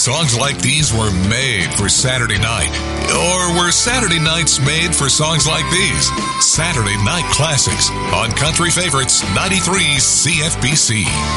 Songs like these were made for Saturday night. Or were Saturday nights made for songs like these? Saturday Night Classics on Country Favorites 93 CFBC.